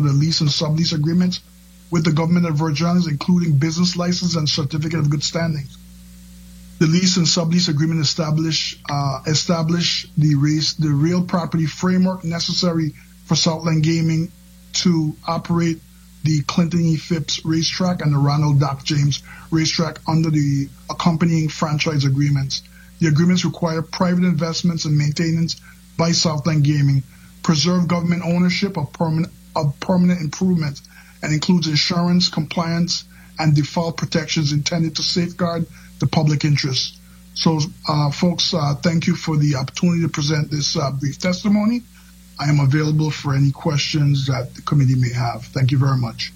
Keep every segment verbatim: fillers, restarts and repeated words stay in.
the lease and sublease agreements with the government of Virgin Islands, including business license and certificate of good standing. The lease and sublease agreement establish uh, establish the race the real property framework necessary for Southland Gaming to operate the Clinton E. Phipps racetrack and the Ronald Doc James racetrack under the accompanying franchise agreements. The agreements require private investments and maintenance by Southland Gaming, preserve government ownership of permanent of permanent improvements, and includes insurance, compliance, and default protections intended to safeguard the public interest. So, uh, folks, uh, thank you for the opportunity to present this uh, brief testimony. I am available for any questions that the committee may have. Thank you very much.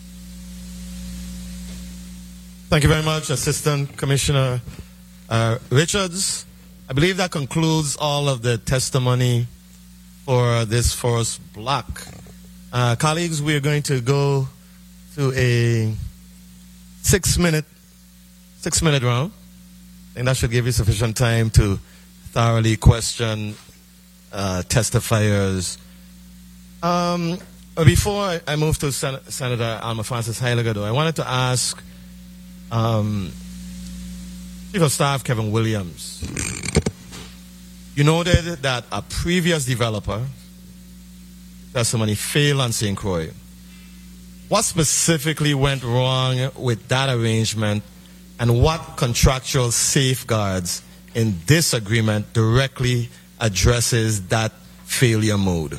Thank you very much, Assistant Commissioner uh, Richards. I believe that concludes all of the testimony for this first block. Uh, colleagues, we are going to go to a six-minute six-minute round. I think that should give you sufficient time to thoroughly question uh, testifiers. Um, before I, I move to Sen Senator Alma Francis Heiliger, though, I wanted to ask um, Chief of Staff Kevin Williams. You noted that a previous developer testimony failed on Saint Croix. What specifically went wrong with that arrangement, and what contractual safeguards in this agreement directly addresses that failure mode?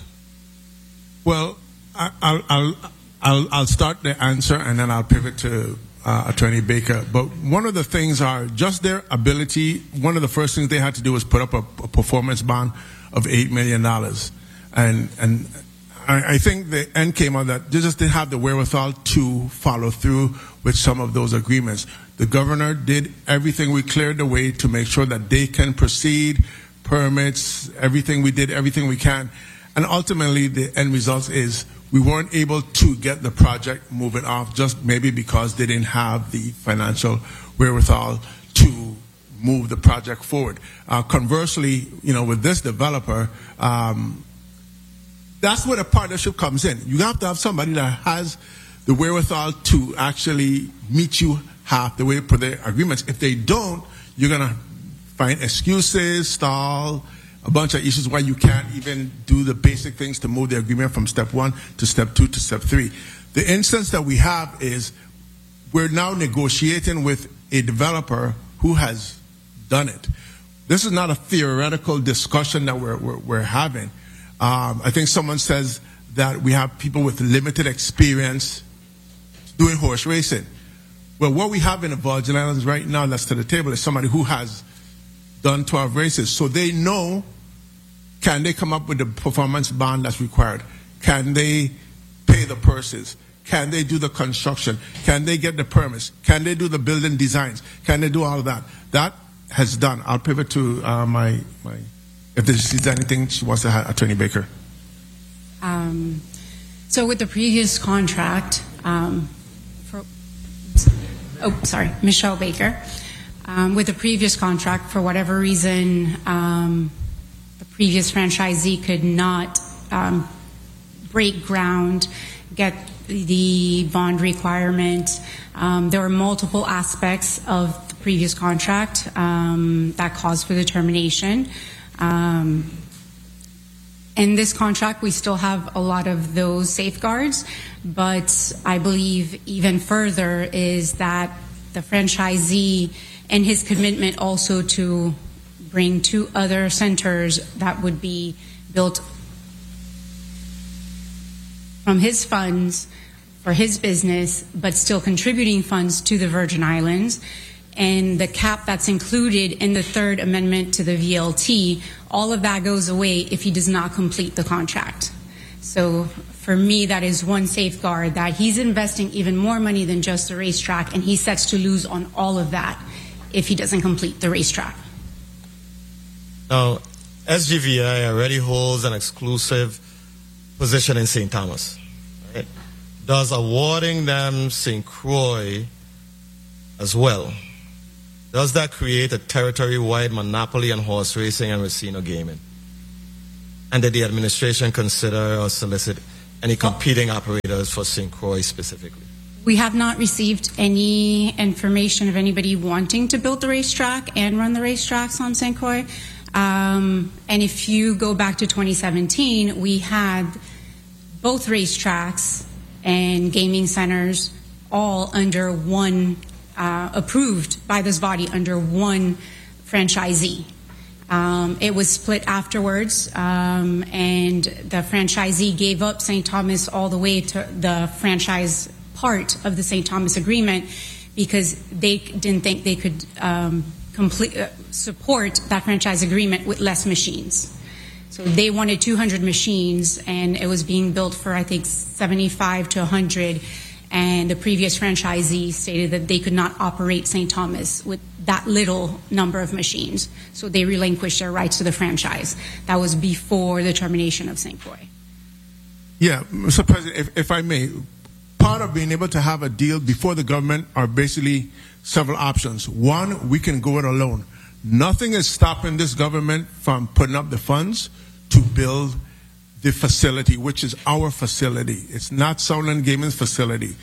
Well, I, I'll, I'll, I'll, I'll start the answer and then I'll pivot to uh, Attorney Baker. But one of the things are just their ability. One of the first things they had to do was put up a, a performance bond of eight million dollars. And, and I, I think the end came out that they just didn't have the wherewithal to follow through with some of those agreements. The governor did everything. We cleared the way to make sure that they can proceed, permits, everything. We did everything we can. And ultimately, the end result is we weren't able to get the project moving off just maybe because they didn't have the financial wherewithal to move the project forward. Uh, conversely, you know, with this developer, um, that's where the partnership comes in. You have to have somebody that has the wherewithal to actually meet you half the way for their agreements. If they don't, you're going to find excuses, stall, a bunch of issues why you can't even do the basic things to move the agreement from step one to step two to step three. The instance that we have is we're now negotiating with a developer who has done it. This is not a theoretical discussion that we're, we're, we're having. Um, I think someone says that we have people with limited experience doing horse racing. Well, what we have in the Virgin Islands right now that's to the table is somebody who has done twelve races. So they know, can they come up with the performance bond that's required? Can they pay the purses? Can they do the construction? Can they get the permits? Can they do the building designs? Can they do all of that? That has done. I'll pivot to uh, my, my, if there's anything she wants to have, Attorney Baker. Um, so with the previous contract, um, for, oh, sorry, Michelle Baker. Um, with the previous contract, for whatever reason, um, the previous franchisee could not um, break ground, get the bond requirement. Um, there were multiple aspects of the previous contract um, that caused for the termination. Um, in this contract, we still have a lot of those safeguards, but I believe even further is that the franchisee and his commitment also to bring two other centers that would be built from his funds for his business, but still contributing funds to the Virgin Islands. And the cap that's included in the third amendment to the V L T, all of that goes away if he does not complete the contract. So for me, that is one safeguard, that he's investing even more money than just the racetrack, and he sets to lose on all of that if he doesn't complete the racetrack. Now, S G V I already holds an exclusive position in Saint Thomas. Right? Does awarding them Saint Croix as well, does that create a territory-wide monopoly on horse racing and Racino gaming? And did the administration consider or solicit any competing operators for Saint Croix specifically? We have not received any information of anybody wanting to build the racetrack and run the racetracks on Saint Croix. Um, and if you go back to twenty seventeen, we had both racetracks and gaming centers all under one, uh, approved by this body under one franchisee. Um, it was split afterwards, um, and the franchisee gave up Saint Thomas all the way to the franchise part of the Saint Thomas agreement because they didn't think they could um, complete uh, support that franchise agreement with less machines. So they wanted two hundred machines, and it was being built for I think seventy-five to one hundred. And the previous franchisee stated that they could not operate Saint Thomas with that little number of machines. So they relinquished their rights to the franchise. That was before the termination of Saint Croix. Yeah, Mister President, if, if I may, part of being able to have a deal before the government are basically several options. One, we can go it alone. Nothing is stopping this government from putting up the funds to build the facility, which is our facility. It's not Southland Gaming's facility.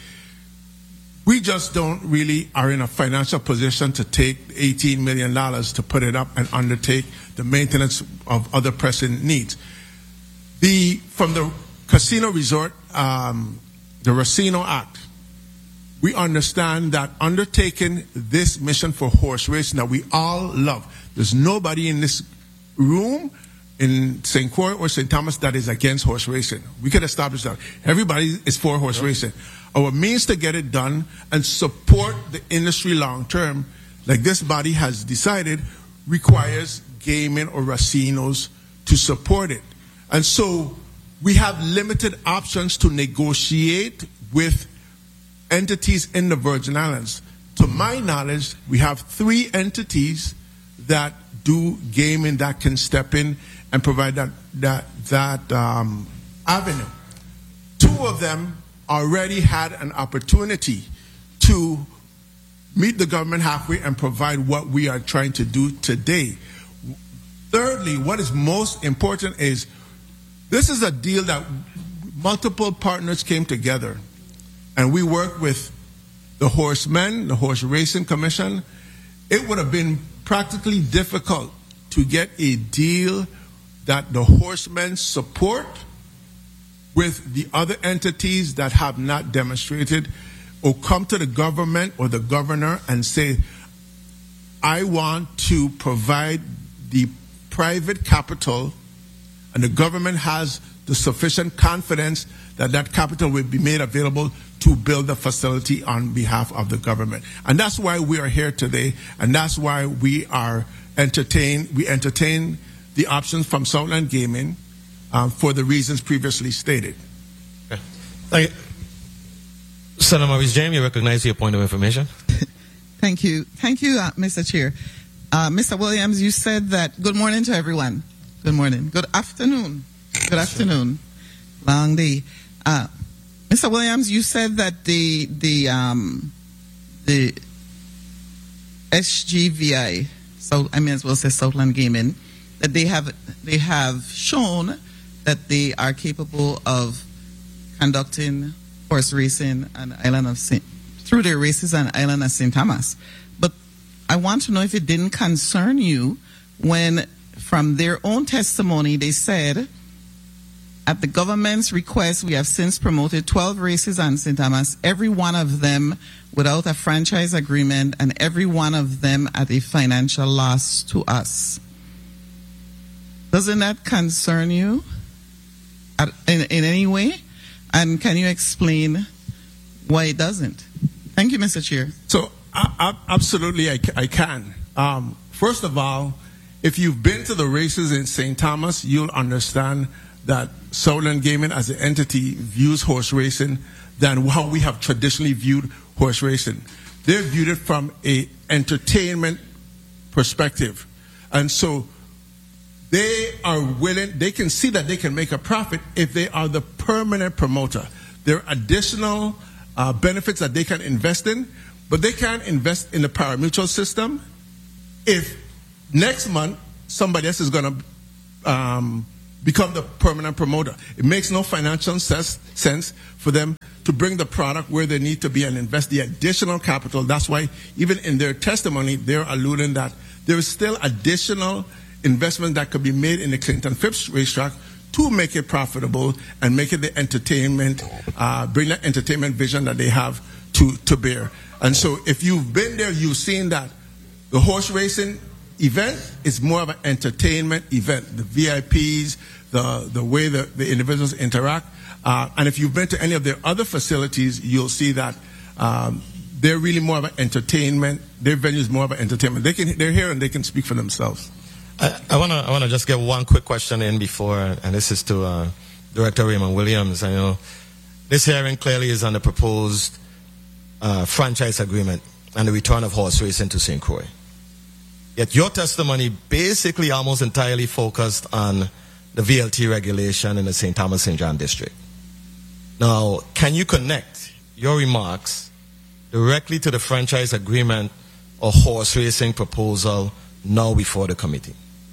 We just don't really are in a financial position to take eighteen million dollars to put it up and undertake the maintenance of other pressing needs. The from the Casino Resort, um, the Racino Act, we understand that undertaking this mission for horse racing that we all love, there's nobody in this room in Saint Croix or Saint Thomas that is against horse racing. We could establish that. Everybody is for horse yep. racing. Our means to get it done and support the industry long term, like this body has decided, requires gaming or racinos to support it. And so we have limited options to negotiate with entities in the Virgin Islands. To my knowledge, we have three entities that do gaming that can step in and provide that that that um, avenue. Two of them already had an opportunity to meet the government halfway and provide what we are trying to do today. Thirdly, what is most important is this is a deal that multiple partners came together, and we worked with the Horsemen, the Horse Racing Commission. It would have been practically difficult to get a deal that the horsemen support with the other entities that have not demonstrated, or come to the government or the governor and say, I want to provide the private capital, and the government has the sufficient confidence that that capital will be made available to build a facility on behalf of the government. And that's why we are here today, and that's why we are entertain we entertain the options from Southland Gaming um, for the reasons previously stated. Okay. Thank you. Senator Maurice James, you recognize your point of information. Thank you. Thank you, uh, Mister Chair. Uh, Mister Williams, you said that, good morning to everyone. Good morning. Good afternoon. Good afternoon. Long day. Uh, Mister Williams, you said that the, the, um, the S G V I, so I may as well say Southland Gaming, that they have they have shown that they are capable of conducting horse racing on the island of Saint through their races on the island of Saint Thomas. But I want to know if it didn't concern you when, from their own testimony, they said, at the government's request, we have since promoted twelve races on Saint Thomas, every one of them without a franchise agreement, and every one of them at a financial loss to us. Doesn't that concern you at, in, in any way? And can you explain why it doesn't? Thank you, Mister Chair. So, I, I, absolutely, I, I can. Um, first of all, if you've been to the races in Saint Thomas, you'll understand that Southland Gaming as an entity views horse racing than how we have traditionally viewed horse racing. They viewed it from a entertainment perspective. And so they are willing, they can see that they can make a profit if they are the permanent promoter. There are additional uh, benefits that they can invest in, but they can't invest in the pari-mutuel system if next month somebody else is going to um, become the permanent promoter. It makes no financial sense, sense for them to bring the product where they need to be and invest the additional capital. That's why even in their testimony, they're alluding that there is still additional investment that could be made in the Clinton Phipps racetrack to make it profitable and make it the entertainment, uh, bring that entertainment vision that they have to, to bear. And so if you've been there, you've seen that the horse racing event is more of an entertainment event. The V I Ps, the, the way the, the individuals interact. Uh, and if you've been to any of their other facilities, you'll see that um, they're really more of an entertainment. Their venue is more of an entertainment. They can, they're here and they can speak for themselves. I, I want to I want to just get one quick question in before, and this is to uh, Director Raymond Williams. I know this hearing clearly is on the proposed uh, franchise agreement and the return of horse racing to Saint Croix. Yet your testimony basically almost entirely focused on the V L T regulation in the Saint Thomas Saint John district. Now, can you connect your remarks directly to the franchise agreement or horse racing proposal now before the committee?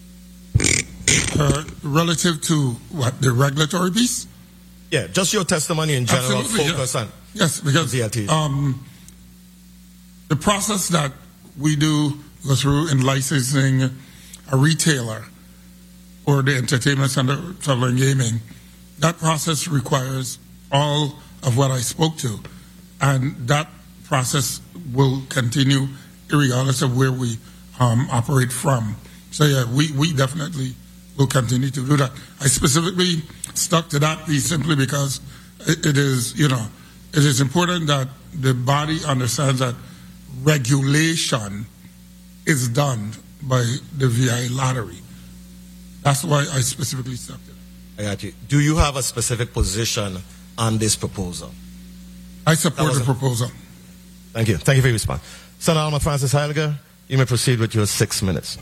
Uh, relative to what, the regulatory piece? Yeah, just your testimony in general. Absolutely, Focus yes. on yes, because V L T. Um, the process that we do go through in licensing a retailer or the entertainment center, travel and gaming, that process requires all of what I spoke to, and that process will continue regardless of where we um, operate from. So yeah, we, we definitely will continue to do that. I specifically stuck to that piece simply because it, it is, you know, it is important that the body understands that regulation is done by the V I lottery. That's why I specifically stuck to that. I got you. Do you have a specific position on this proposal? I support the a, proposal. Thank you. Thank you for your response. Senator Alma Francis Heiliger, you may proceed with your six minutes.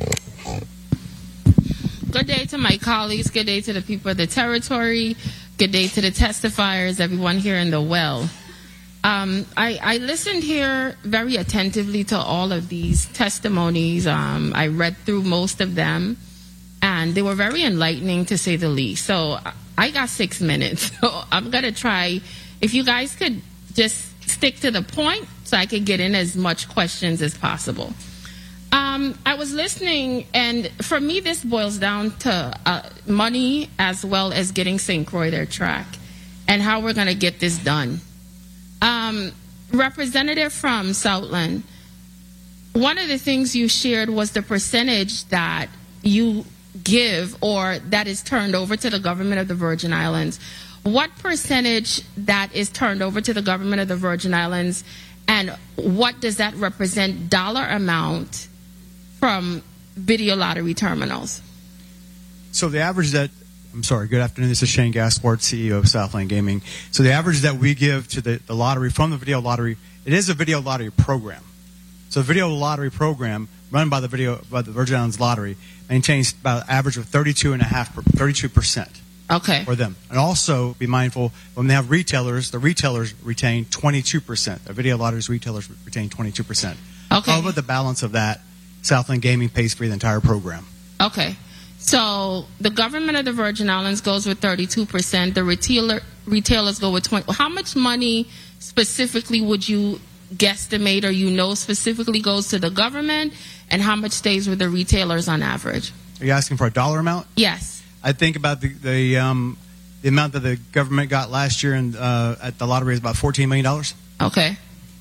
Good day to my colleagues. Good day to the people of the territory. Good day to the testifiers, everyone here in the well. Um, I, I listened here very attentively to all of these testimonies. Um, I read through most of them, and they were very enlightening, to say the least. So I got six minutes. So I'm going to try, if you guys could just stick to the point so I could get in as much questions as possible. Um, I was listening, and for me, this boils down to uh, money as well as getting Saint Croix their track and how we're going to get this done. Um, representative from Southland, one of the things you shared was the percentage that you give or that is turned over to the government of the Virgin Islands. What percentage that is turned over to the government of the Virgin Islands, and what does that represent dollar amount from video lottery terminals? So the average that, I'm sorry, good afternoon, this is Shane Gaspard, C E O of Southland Gaming. So the average that we give to the, the lottery from the video lottery, it is a video lottery program. So the video lottery program run by the video by the Virgin Islands Lottery maintains about an average of thirty-two and a half, thirty-two percent. Okay. For them. And also be mindful, when they have retailers, the retailers retain twenty-two percent. The video lotteries retailers retain twenty-two percent. Okay. Over the balance of that, Southland Gaming pays for the entire program. Okay. So the government of the Virgin Islands goes with thirty-two percent. The retailer retailers go with twenty. How much money specifically would you guesstimate, or you know specifically goes to the government, and how much stays with the retailers on average? Are you asking for a dollar amount? Yes. I think about the the, um, the amount that the government got last year in, uh, at the lottery is about fourteen million dollars. Okay.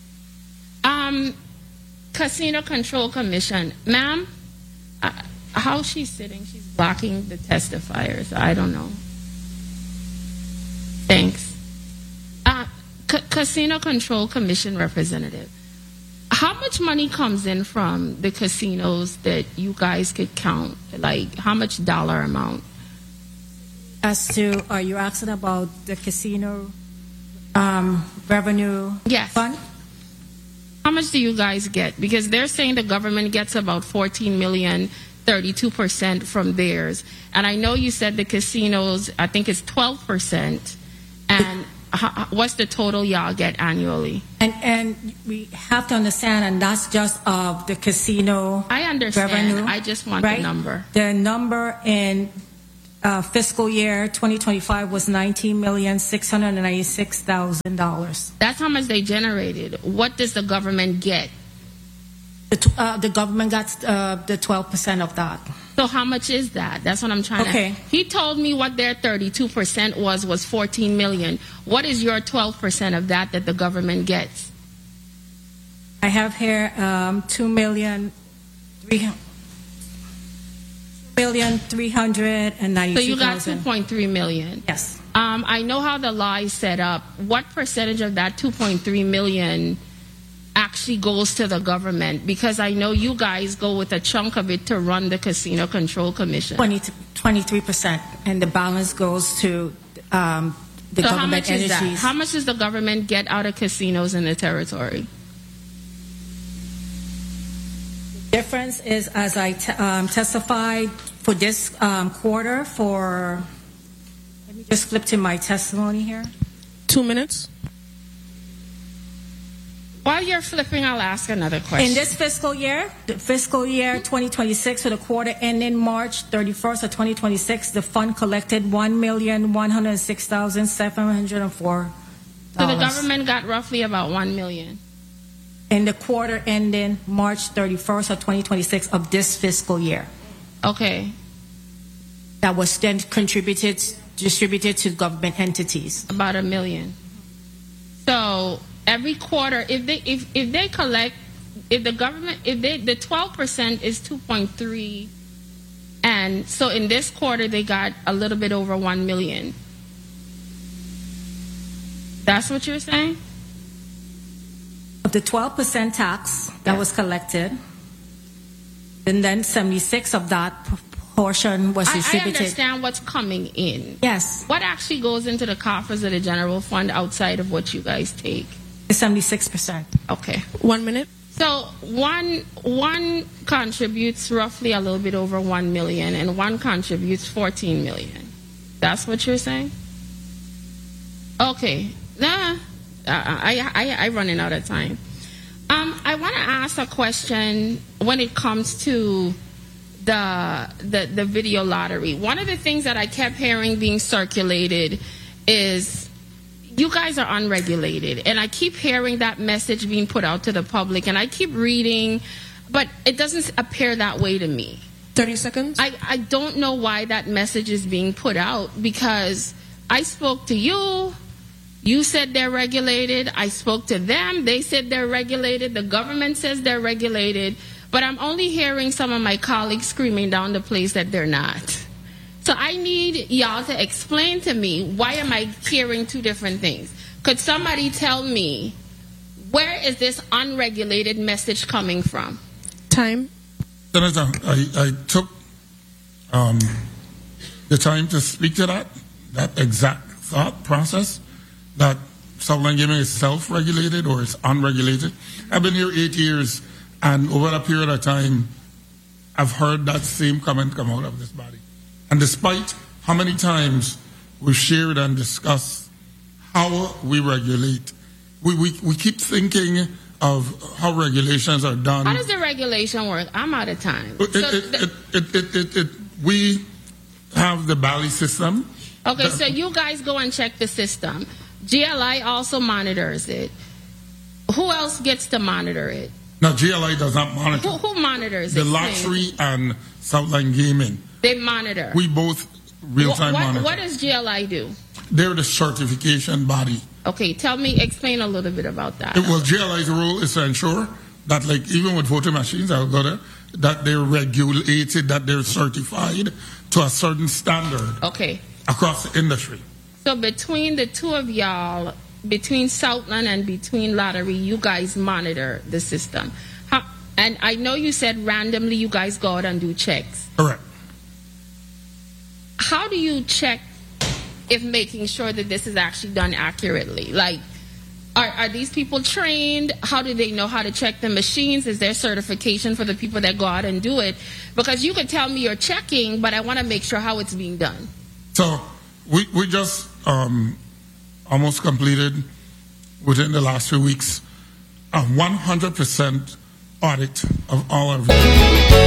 Um, Casino Control Commission, ma'am. Uh, How's she sitting? She's blocking the testifiers. I don't know. Thanks. Uh, C- Casino Control Commission representative. How much money comes in from the casinos that you guys could count? Like, how much dollar amount? As to, are you asking about the casino um, revenue yes. fund? How much do you guys get? Because they're saying the government gets about fourteen million dollars, thirty-two percent from theirs. And I know you said the casinos, I think it's twelve percent. And how, what's the total y'all get annually? And and we have to understand, and that's just of the casino I understand. revenue. I just want right? the number. The number in uh, fiscal year twenty twenty-five was nineteen million six hundred ninety-six thousand dollars. That's how much they generated. What does the government get? The, t- uh, the government got uh, the twelve percent of that. So how much is that? That's what I'm trying Okay. to... He told me what their thirty-two percent was, was fourteen million. What is your twelve percent of that that the government gets? I have here um, two million three million three hundred and So ninety-two you got two thousand. point three million. Yes. Um, I know how the law is set up. What percentage of that two point three million actually goes to the government? Because I know you guys go with a chunk of it to run the Casino Control Commission. twenty-three percent, and the balance goes to um, the so how government much is that? entities. How much does the government get out of casinos in the territory? Difference is, as I te- um, testified for this um, quarter, for, let me just flip to my testimony here. Two minutes. While you're flipping, I'll ask another question. In this fiscal year, the fiscal year twenty twenty-six, for the quarter ending March thirty-first of twenty twenty-six, the fund collected one million one hundred six thousand seven hundred four dollars. So the government got roughly about one million. In the quarter ending March thirty-first of twenty twenty-six of this fiscal year. Okay. That was then contributed, distributed to government entities. About a million. So every quarter, if they if, if they collect, if the government, if they the twelve percent is two point three, and so in this quarter they got a little bit over one million. That's what you're saying? Of the twelve percent tax that Yeah. was collected, and then seventy-six of that portion was I, I distributed. understand what's coming in. Yes, What actually goes into the coffers of the general fund outside of what you guys take? the seventy-six percent. Okay. One minute. So one one contributes roughly a little bit over one million, and one contributes fourteen million. That's what you're saying? Okay. Nah, I I I running out of time. Um, I want to ask a question when it comes to the the the video lottery. One of the things that I kept hearing being circulated is, you guys are unregulated, and I keep hearing that message being put out to the public, and I keep reading, but it doesn't appear that way to me. thirty seconds. I, I don't know why that message is being put out, because I spoke to you, you said they're regulated, I spoke to them, they said they're regulated, the government says they're regulated, but I'm only hearing some of my colleagues screaming down the place that they're not. So I need y'all to explain to me, why am I hearing two different things? Could somebody tell me, where is this unregulated message coming from? Time. Senator, I, I took um, the time to speak to that, that exact thought process, that Southland Gaming is self-regulated or is unregulated. I've been here eight years, and over a period of time, I've heard that same comment come out of this body. And despite how many times we've shared and discussed how we regulate, we, we, we keep thinking of how regulations are done. How does the regulation work? I'm out of time. It, So it, the- it, it, it, it, we have the Bally system. okay, so you guys go and check the system. G L I also monitors it. Who else gets to monitor it? Now, G L I does not monitor. Who, who monitors The it? lottery and Southland Gaming, They monitor. we both real-time what, monitor. what does G L I do? They're the certification body. Okay, tell me, explain a little bit about that. Well, G L I's role is to ensure that, like, even with voting machines, I'll go there, that they're regulated, that they're certified to a certain standard Okay, across the industry. so between the two of y'all, between Southland and between Lottery, you guys monitor the system. How, and I know you said randomly you guys go out and do checks. Correct. How do you check if making sure that this is actually done accurately? Like, are, are these people trained? How do they know how to check the machines? Is there certification for the people that go out and do it? Because you could tell me you're checking, but I want to make sure how it's being done. So we, we just um, almost completed, within the last few weeks, a one hundred percent audit of all our